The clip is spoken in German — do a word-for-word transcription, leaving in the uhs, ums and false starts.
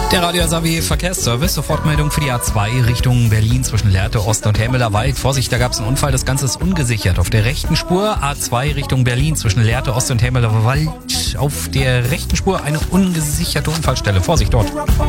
Der Radio Asabi Verkehrsservice, Sofortmeldung für die A zwei Richtung Berlin zwischen Lehrte Ost und Helmeler Wald. Vorsicht, da gab es einen Unfall, das Ganze ist ungesichert. Auf der rechten Spur A zwei Richtung Berlin zwischen Lehrte Ost und Helmeler Wald. Auf der rechten Spur eine ungesicherte Unfallstelle. Vorsicht dort.